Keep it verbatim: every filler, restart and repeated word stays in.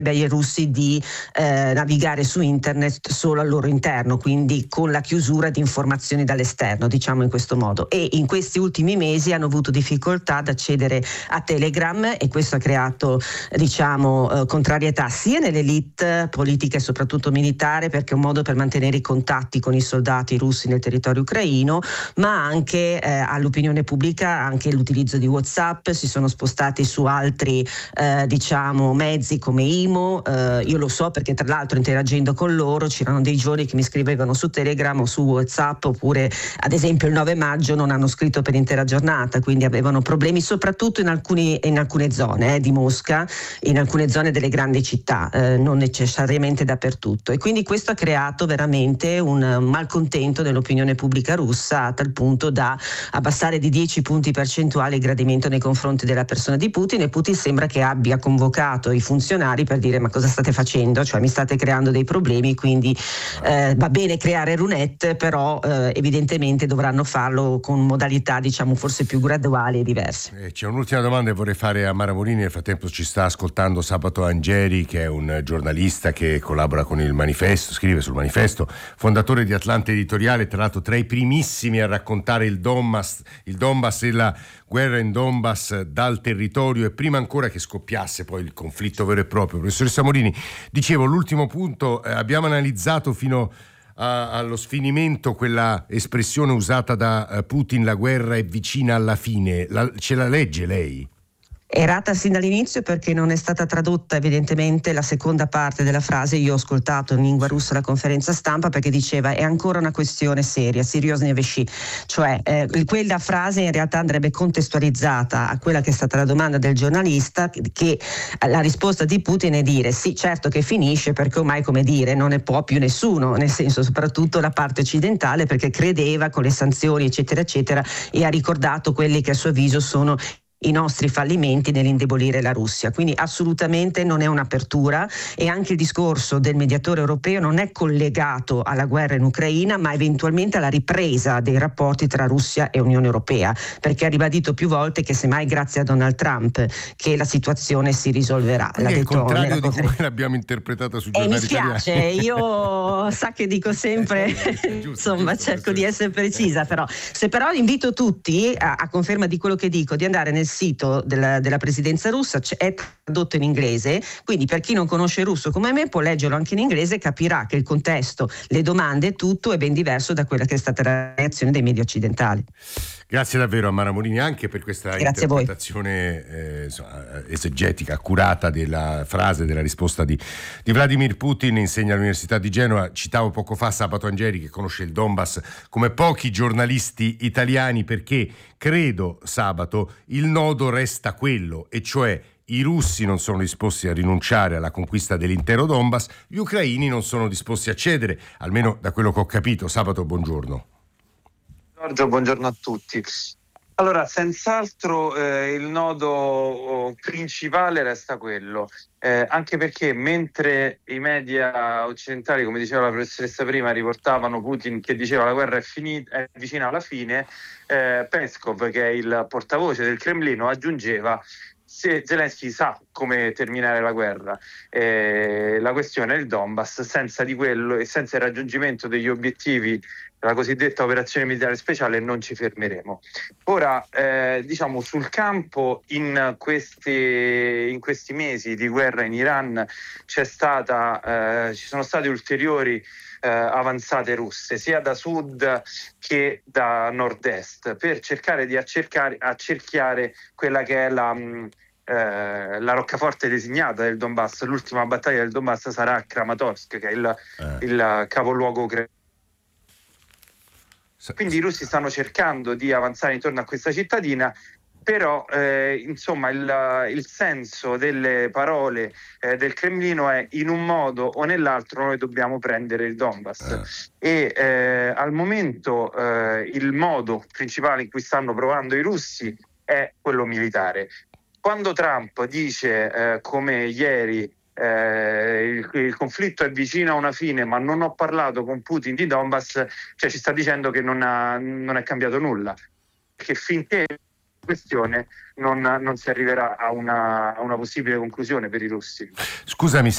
ai russi di eh, navigare su internet solo al loro interno, quindi con la chiusura di informazioni dall'esterno, diciamo in questo modo. E in questi ultimi mesi hanno avuto difficoltà ad accedere a Telegram, e questo ha creato diciamo eh, contrarietà sia nell'elite politica e soprattutto militare, perché è un modo per mantenere i contatti con i soldati russi nel territorio ucraino, ma anche eh, all'opinione pubblica. Anche l'utilizzo di WhatsApp, si sono spostati su altri eh, diciamo mezzi come email. Uh, io lo so perché tra l'altro interagendo con loro c'erano dei giorni che mi scrivevano su Telegram o su WhatsApp, oppure ad esempio il nove maggio non hanno scritto per l'intera giornata, quindi avevano problemi soprattutto in, alcuni, in alcune zone eh, di Mosca, in alcune zone delle grandi città, eh, non necessariamente dappertutto, e quindi questo ha creato veramente un malcontento nell'opinione pubblica russa, a tal punto da abbassare di dieci punti percentuali il gradimento nei confronti della persona di Putin, e Putin sembra che abbia convocato i funzionari per dire: ma cosa state facendo? Cioè mi state creando dei problemi, quindi eh, va bene creare runette, però eh, evidentemente dovranno farlo con modalità diciamo forse più graduali e diverse. Eh, c'è un'ultima domanda che vorrei fare a Mara Morini. Nel frattempo ci sta ascoltando Sabato Angeri, che è un giornalista che collabora con il Manifesto, scrive sul Manifesto, fondatore di Atlante Editoriale, tra l'altro tra i primissimi a raccontare il Donbass, il Donbass e la guerra in Donbass dal territorio, e prima ancora che scoppiasse poi il conflitto vero e proprio. Professoressa Morini, dicevo, l'ultimo punto, eh, abbiamo analizzato fino a, allo sfinimento quella espressione usata da uh, Putin: la guerra è vicina alla fine. La, ce la legge lei? Errata sin dall'inizio, perché non è stata tradotta evidentemente la seconda parte della frase. Io ho ascoltato in lingua russa la conferenza stampa, perché diceva: è ancora una questione seria, seriosne vesci, cioè eh, quella frase in realtà andrebbe contestualizzata a quella che è stata la domanda del giornalista, che la risposta di Putin è dire: sì, certo che finisce, perché ormai, come dire, non ne può più nessuno, nel senso soprattutto la parte occidentale, perché credeva con le sanzioni eccetera eccetera, e ha ricordato quelli che a suo avviso sono i nostri fallimenti nell'indebolire la Russia. Quindi assolutamente non è un'apertura, e anche il discorso del mediatore europeo non è collegato alla guerra in Ucraina, ma eventualmente alla ripresa dei rapporti tra Russia e Unione Europea, perché ha ribadito più volte che semmai grazie a Donald Trump che la situazione si risolverà. L'ha detto, è il contrario di come l'abbiamo interpretata sui giornali italiani. E mi spiace, io sa che dico sempre giusto, insomma giusto, cerco di essere precisa, però se però invito tutti a, a conferma di quello che dico di andare nel sito della, della presidenza russa, è tradotto in inglese, quindi per chi non conosce il russo come me può leggerlo anche in inglese e capirà che il contesto, le domande e tutto è ben diverso da quella che è stata la reazione dei media occidentali. Grazie davvero a Mara Morini anche per questa Grazie interpretazione eh, insomma, esegetica, accurata della frase, della risposta di, di Vladimir Putin. Insegna all'Università di Genova. Citavo poco fa Sabato Angeri, che conosce il Donbass come pochi giornalisti italiani, perché credo, Sabato, il nodo resta quello, e cioè i russi non sono disposti a rinunciare alla conquista dell'intero Donbass, gli ucraini non sono disposti a cedere, almeno da quello che ho capito. Sabato, buongiorno. Giorgio, buongiorno a tutti. Allora, senz'altro eh, il nodo principale resta quello, eh, anche perché mentre i media occidentali, come diceva la professoressa prima, riportavano Putin che diceva la guerra è, finita, è vicina alla fine, eh, Peskov, che è il portavoce del Cremlino, aggiungeva: se Zelensky sa come terminare la guerra, eh, la questione è il Donbass, senza di quello e senza il raggiungimento degli obiettivi, la cosiddetta operazione militare speciale, non ci fermeremo. Ora, eh, diciamo, sul campo in questi, in questi mesi di guerra in Iran c'è stata, eh, ci sono state ulteriori eh, avanzate russe, sia da sud che da nord-est, per cercare di accercare, accerchiare quella che è la... Mh, Eh, la roccaforte designata del Donbass. L'ultima battaglia del Donbass sarà a Kramatorsk, che è il, eh. il capoluogo ucraino. Quindi i russi stanno cercando di avanzare intorno a questa cittadina, però eh, insomma il, il senso delle parole eh, del Cremlino è: in un modo o nell'altro noi dobbiamo prendere il Donbass. Eh. E eh, al momento eh, il modo principale in cui stanno provando i russi è quello militare. Quando Trump dice, eh, come ieri, eh, il, il conflitto è vicino a una fine, ma non ho parlato con Putin di Donbass, cioè ci sta dicendo che non, ha, non è cambiato nulla, che finché la questione non, non si arriverà a una, a una possibile conclusione per i russi. Scusami.